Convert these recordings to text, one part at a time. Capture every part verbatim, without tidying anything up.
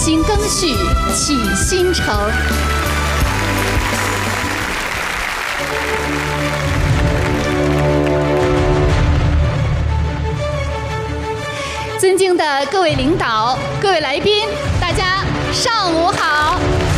新更续，启新程。尊敬的各位领导、各位来宾，大家上午好！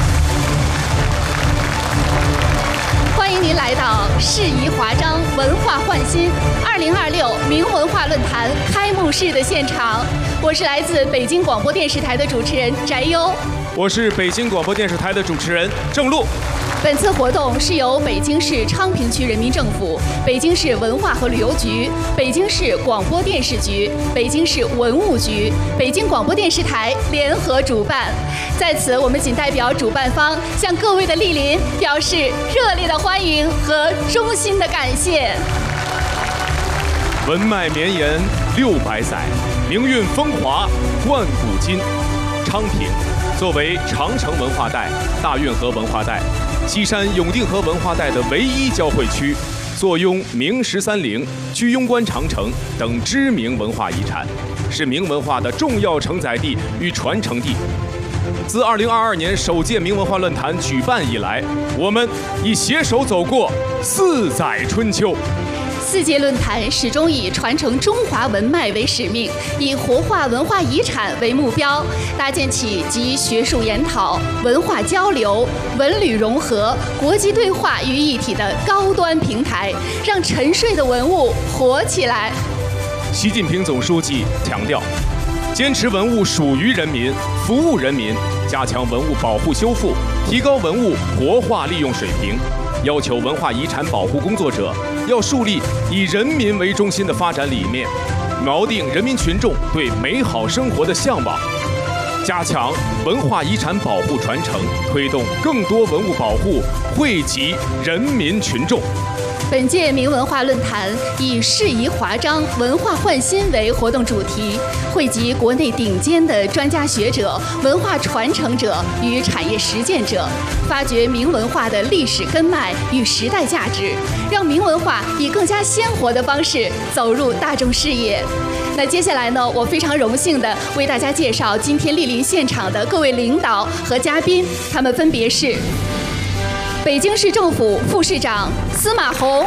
欢迎您来到适宜华章文化焕新二零二六明文化论坛开幕式的现场，我是来自北京广播电视台的主持人翟优， 我是北京广播电视台的主持人郑璐。 本次活动是由北京市昌平区人民政府、北京市文化和旅游局、北京市广播电视局、北京市文物局、北京广播电视台联合主办。在此，我们仅代表主办方向各位的莅临表示热烈的欢迎和衷心的感谢。 文脉绵延六百载，名韵风华贯古今。昌平作为长城文化带、大运河文化带、西山永定河文化带的唯一交汇区，坐拥明十三陵、居庸关长城等知名文化遗产，是明文化的重要承载地与传承地。自二零二二年首届明文化论坛举办以来，我们已携手走过四载春秋。 四届论坛始终以传承中华文脉为使命，以活化文化遗产为目标，搭建起集学术研讨、文化交流、文旅融合、国际对话于一体的高端平台，让沉睡的文物活起来。 习近平总书记强调，坚持文物属于人民、服务人民，加强文物保护修复，提高文物活化利用水平，要求文化遗产保护工作者要树立以人民为中心的发展理念，锚定人民群众对美好生活的向往，加强文化遗产保护传承，推动更多文物保护惠及人民群众。 本届明文化论坛以适宜华章文化焕新为活动主题，汇集国内顶尖的专家学者、文化传承者与产业实践者，发掘明文化的历史根脉与时代价值，让明文化以更加鲜活的方式走入大众视野。那接下来呢，我非常荣幸地为大家介绍今天莅临现场的各位领导和嘉宾，他们分别是北京市政府副市长司马洪，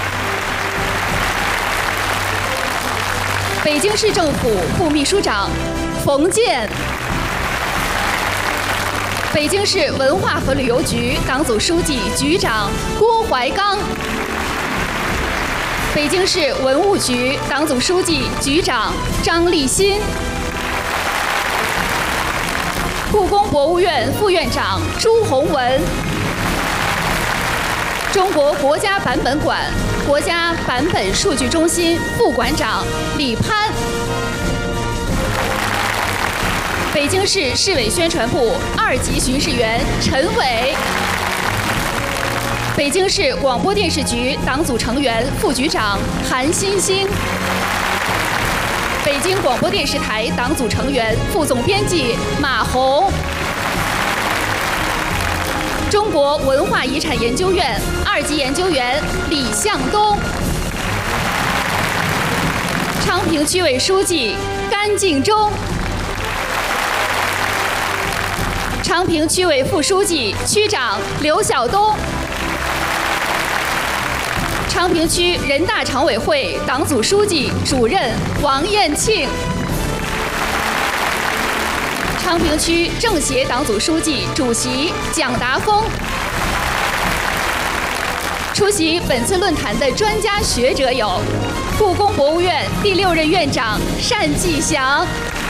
北京市政府副秘书长冯健，北京市文化和旅游局党组书记、局长郭怀刚，北京市文物局党组书记、局长张立新，故宫博物院副院长朱洪文，中国国家版本馆国家版本数据中心副馆长李攀，北京市市委宣传部二级巡视员陈伟，北京市广播电视局党组成员副局长韩新兴，北京广播电视台党组成员副总编辑马红，中国文化遗产研究院二级研究员李向东，昌平区委书记甘敬忠，昌平区委副书记、区长刘晓东，昌平区人大常委会党组书记、主任王艳庆，昌平区政协党组书记、主席蒋达峰。出席本次论坛的专家学者有故宫博物院第六任院长单霁翔，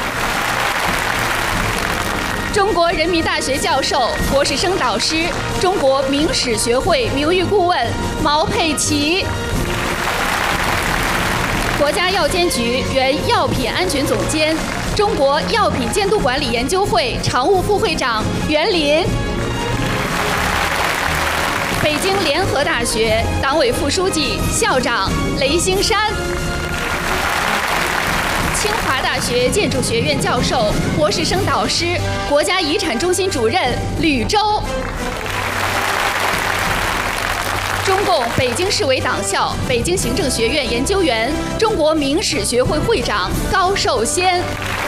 中国人民大学教授、博士生导师，中国明史学会名誉顾问毛佩琦，国家药监局原药品安全总监，中国药品监督管理研究会常务副会长袁林，北京联合大学党委副书记、校长雷兴山，清华大学建筑学院教授、博士生导师，国家遗产中心主任吕周，中共北京市委党校、北京行政学院研究员、中国明史学会会长高寿先。